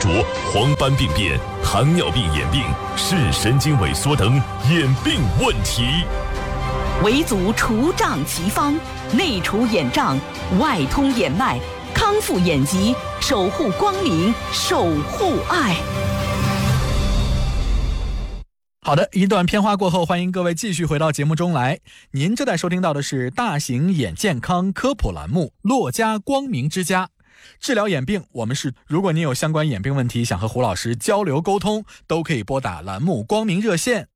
灼、黄斑病变、糖尿病眼病、视神经萎缩等眼病问题。 维族除障奇方，内除眼障，外通眼脉，康复眼疾，守护光明，守护爱。 好的，一段片花过后，欢迎各位继续回到节目中来。您正在收听到的是大型眼健康科普栏目《洛家光明之家》。治疗眼病，我们是如果您有相关眼病问题，想和胡老师交流沟通，都可以拨打栏目光明热线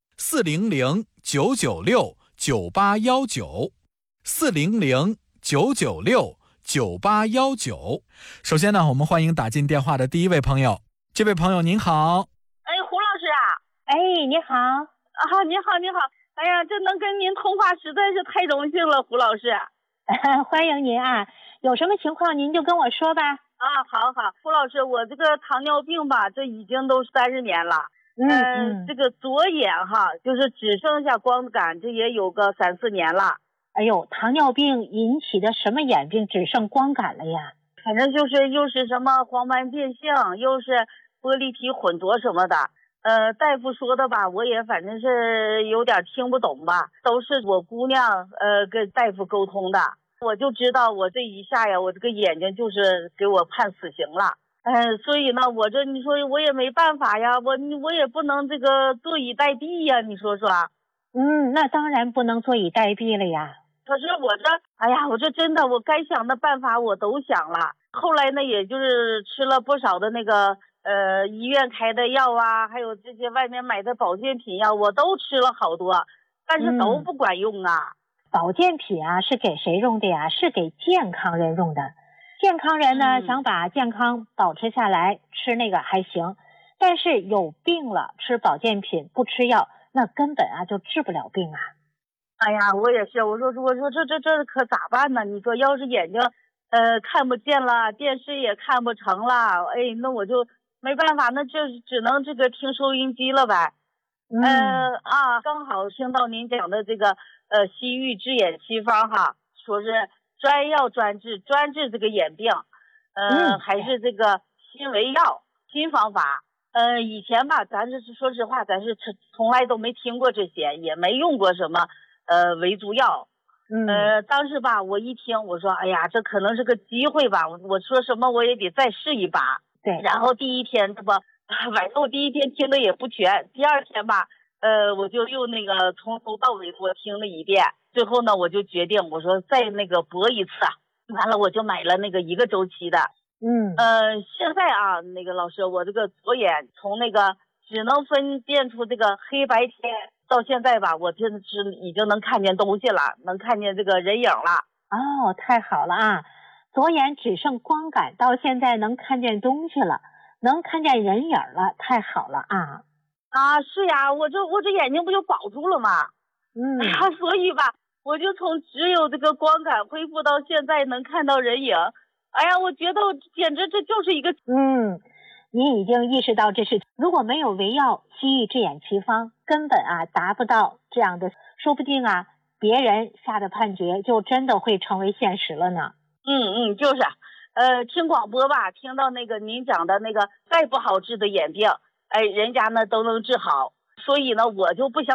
400-996-9819，400-996-9819。首先呢，我们欢迎打进电话的第一位朋友。这位朋友您好。 胡老师啊。 你好。 你好。哎呀，这能跟您通话实在是太荣幸了，胡老师。 欢迎您啊，有什么情况您就跟我说吧。 好，胡老师，我这个糖尿病吧，这已经都30年了。这个左眼就是只剩下光感，这也有个3、4年了。 哎呦，糖尿病引起的什么眼病只剩光感了呀？ 反正就是又是什么黄斑变性，又是玻璃体混浊什么的。大夫说的吧，我也反正是有点听不懂吧，都是我姑娘跟大夫沟通的。我就知道我这一下呀，我这个眼睛就是给我判死刑了。所以呢，你说我也没办法呀，我也不能这个坐以待毙呀，你说说。 那当然不能坐以待毙了呀。 可是我这真的，我该想的办法我都想了。后来呢，也就是吃了不少的那个医院开的药啊，还有这些外面买的保健品呀，我都吃了好多，但是都不管用啊。 保健品啊，是给谁用的呀？是给健康人用的。健康人呢，想把健康保持下来，吃那个还行。但是有病了，吃保健品不吃药，那根本就治不了病啊。 哎呀，我也是，我说这可咋办呢？你说要是眼睛看不见了，电视也看不成了，那我就没办法，那就只能这个听收音机了呗。刚好听到您讲的这个西域治眼奇方说是专药专治这个眼病，还是这个新为药新方法。以前吧，咱是说实话，咱是从来都没听过这些，也没用过什么维族药。当时吧，我一听，我说哎呀，这可能是个机会吧，我说什么我也得再试一把。 对。 然后第一天晚上我第一天听的也不全，第二天吧我就又那个从头到尾我听了一遍，最后呢我就决定，我说再那个搏一次完了我就买了那个1个周期的。现在那个老师，我这个左眼从那个只能分辨出这个黑白天，到现在吧，我真的是已经能看见东西了，能看见这个人影了。 太好了啊！左眼只剩光感，到现在能看见东西了，能看见人影了，太好了啊！ 是呀，我这眼睛不就保住了吗？所以吧，我就从只有这个光感恢复到现在能看到人影。哎呀，我觉得简直这就是一个你已经意识到这是如果没有维药西域治眼奇方，根本达不到这样的，说不定别人下的判决就真的会成为现实了呢。 就是听广播吧，听到那个您讲的那个再不好治的眼病，人家呢都能治好，所以呢我就不想